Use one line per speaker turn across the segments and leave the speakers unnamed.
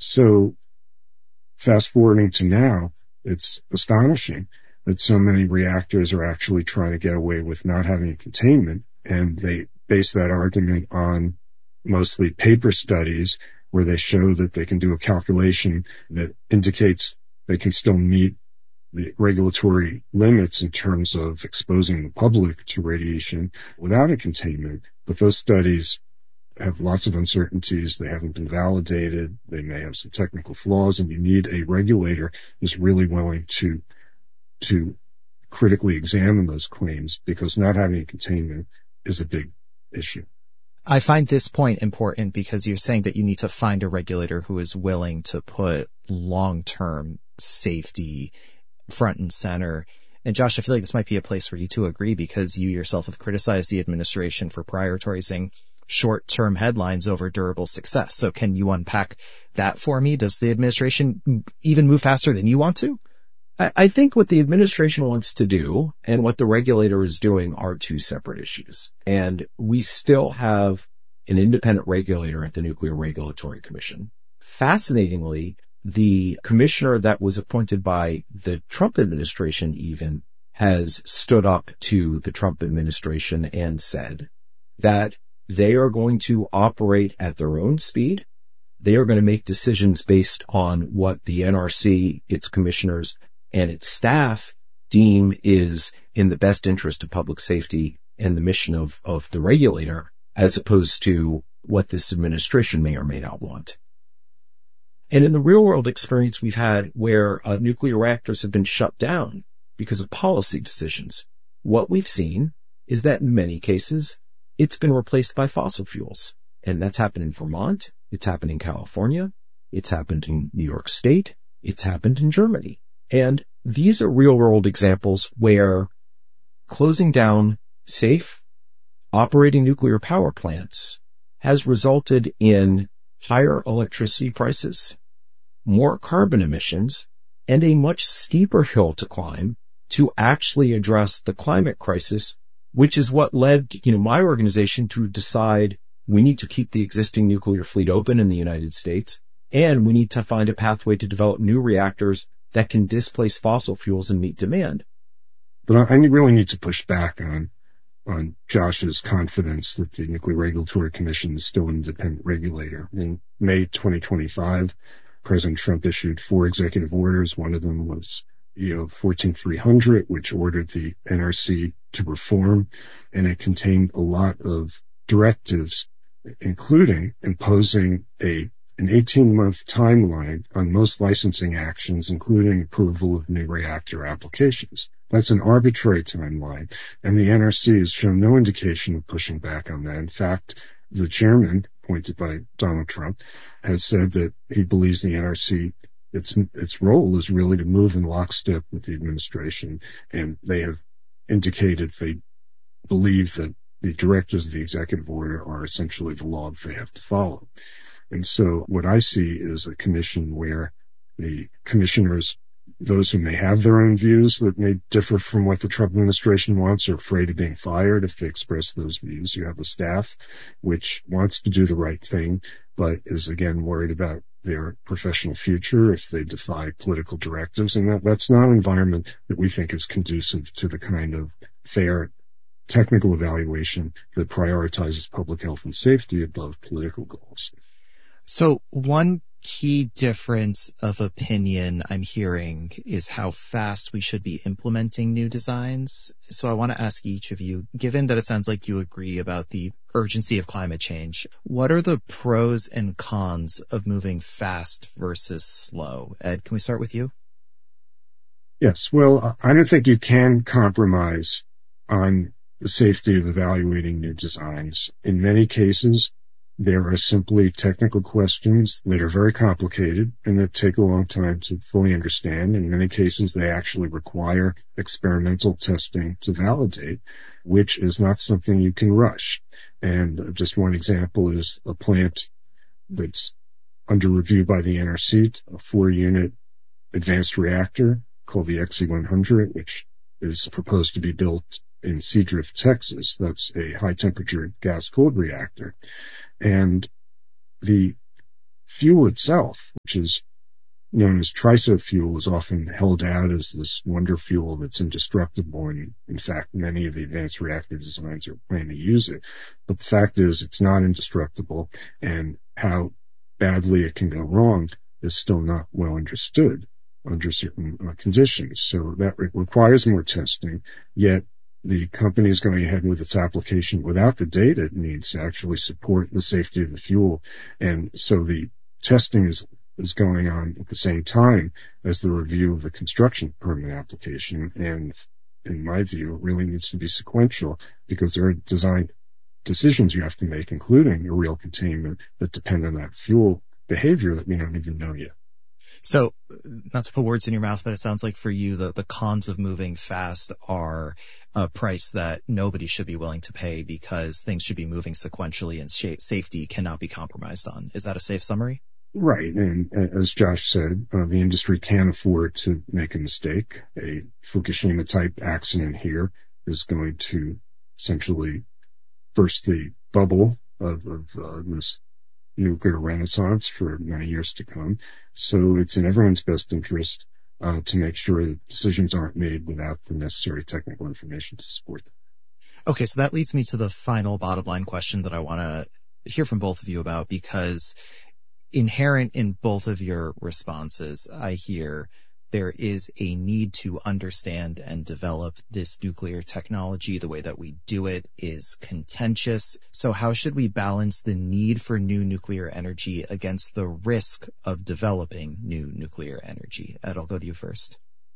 So fast forwarding to now, it's astonishing that so many reactors are actually trying to get away with not having containment, and they base that argument on mostly paper studies where they show that they can do a calculation that indicates they can still meet the regulatory limits in terms of exposing the public to radiation without a containment. But those studies have lots of uncertainties. They haven't been validated. They may have some technical flaws, and you need a regulator who's really willing to critically examine those claims, because not having a containment is a big issue.
I find this point important because you're saying that you need to find a regulator who is willing to put long-term safety front and center. And Josh, I feel like this might be a place for you to agree, because you yourself have criticized the administration for prioritizing short-term headlines over durable success. So can you unpack that for me? Does the administration even move faster than you want to?
I think what the administration wants to do and what the regulator is doing are two separate issues. And we still have an independent regulator at the Nuclear Regulatory Commission. Fascinatingly, the commissioner that was appointed by the Trump administration even has stood up to the Trump administration and said that they are going to operate at their own speed. They are going to make decisions based on what the NRC, its commissioners, and its staff deem is in the best interest of public safety and the mission of the regulator, as opposed to what this administration may or may not want. And in the real world experience we've had where nuclear reactors have been shut down because of policy decisions, what we've seen is that in many cases, it's been replaced by fossil fuels. And that's happened in Vermont. It's happened in California. It's happened in New York State. It's happened in Germany. And these are real world examples where closing down safe operating nuclear power plants has resulted in higher electricity prices, more carbon emissions, and a much steeper hill to climb to actually address the climate crisis, which is what led, my organization to decide we need to keep the existing nuclear fleet open in the United States, and we need to find a pathway to develop new reactors that can displace fossil fuels and meet demand.
But I really need to push back on Josh's confidence that the Nuclear Regulatory Commission is still an independent regulator. In May 2025, President Trump issued 4 executive orders. One of them was 14300, which ordered the NRC to reform, and it contained a lot of directives, including imposing an 18-month timeline on most licensing actions, including approval of new reactor applications. That's an arbitrary timeline, and the NRC has shown no indication of pushing back on that. In fact, the chairman, appointed by Donald Trump, has said that he believes the NRC, its role is really to move in lockstep with the administration, and they have indicated they believe that the directives of the executive order are essentially the law that they have to follow. And so what I see is a commission where the commissioners, those who may have their own views that may differ from what the Trump administration wants, are afraid of being fired if they express those views. You have a staff which wants to do the right thing, but is again worried about their professional future if they defy political directives. And that's not an environment that we think is conducive to the kind of fair technical evaluation that prioritizes public health and safety above political goals.
So one key difference of opinion I'm hearing is how fast we should be implementing new designs. So I want to ask each of you, given that it sounds like you agree about the urgency of climate change, what are the pros and cons of moving fast versus slow? Ed, can we start with you?
Yes. Well, I don't think you can compromise on the safety of evaluating new designs. In many cases, there are simply technical questions that are very complicated and that take a long time to fully understand. In many cases, they actually require experimental testing to validate, which is not something you can rush. And just one example is a plant that's under review by the NRC, a 4-unit advanced reactor called the XE100, which is proposed to be built in Seadrift, Texas. That's a high-temperature gas-cooled reactor. And the fuel itself, which is known as TRISO fuel, is often held out as this wonder fuel that's indestructible. And in fact, many of the advanced reactor designs are planning to use it. But the fact is it's not indestructible, and how badly it can go wrong is still not well understood under certain conditions. So that requires more testing, yet the company is going ahead with its application without the data it needs to actually support the safety of the fuel. And so the testing is going on at the same time as the review of the construction permit application. And in my view, it really needs to be sequential, because there are design decisions you have to make, including a real containment, that depend on that fuel behavior that we don't even know yet.
So, not to put words in your mouth, but it sounds like for you, the cons of moving fast are a price that nobody should be willing to pay, because things should be moving sequentially and safety cannot be compromised on. Is that a safe summary?
Right. And as Josh said, the industry can't afford to make a mistake. A Fukushima type accident here is going to essentially burst the bubble of this nuclear renaissance for many years to come. So it's in everyone's best interest to make sure that decisions aren't made without the necessary technical information to support them.
Okay, so that leads me to the final bottom line question that I want to hear from both of you about, because inherent in both of your responses, I hear there is a need to understand and develop this nuclear technology. The way that we do it is contentious. So how should we balance the need for new nuclear energy against the risk of developing new nuclear energy? Ed, I'll go to you first.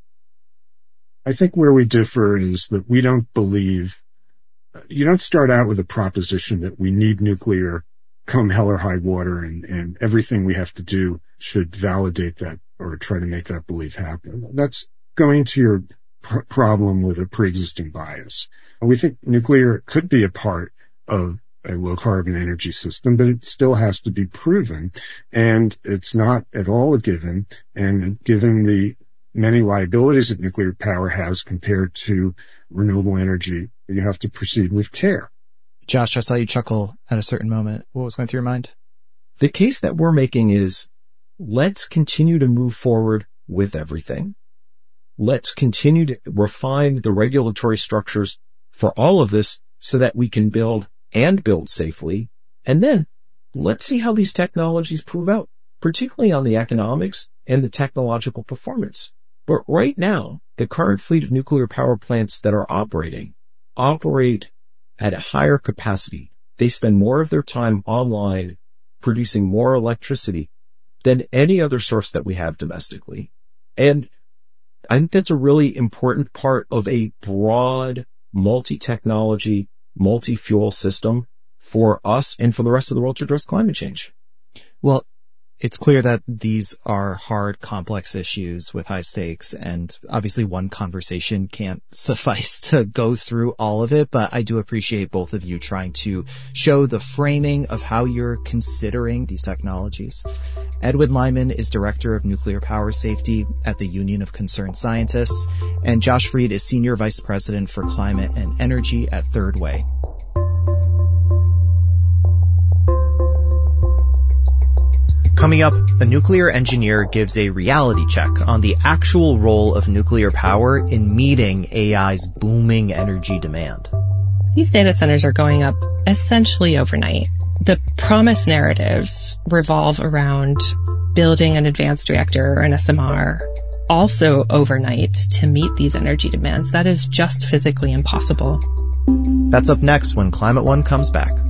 I think where we differ is that we don't believe, you don't start out with a proposition that we need nuclear come hell or high water, and everything we have to do should validate that or try to make that belief happen. That's going to your problem with a pre-existing bias. We think nuclear could be a part of a low carbon energy system, but it still has to be proven, and it's not at all a given. And given the many liabilities that nuclear power has compared to renewable energy, you have to proceed with care.
Josh, I saw you chuckle at a certain moment. What was going through your mind?
The case that we're making is, let's continue to move forward with everything. Let's continue to refine the regulatory structures for all of this so that we can build and build safely. And then let's see how these technologies prove out, particularly on the economics and the technological performance. But right now, the current fleet of nuclear power plants that are operate at a higher capacity. They spend more of their time online producing more electricity than any other source that we have domestically. And I think that's a really important part of a broad multi-technology, multi-fuel system for us and for the rest of the world to address climate change.
Well, it's clear that these are hard, complex issues with high stakes, and obviously one conversation can't suffice to go through all of it, but I do appreciate both of you trying to show the framing of how you're considering these technologies. Edwin Lyman is Director of Nuclear Power Safety at the Union of Concerned Scientists, and Josh Freed is Senior Vice President for Climate and Energy at Third Way. Coming up, a nuclear engineer gives a reality check on the actual role of nuclear power in meeting AI's booming energy demand.
These data centers are going up essentially overnight. The promise narratives revolve around building an advanced reactor or an SMR also overnight to meet these energy demands. That is just physically impossible.
That's up next when Climate One comes back.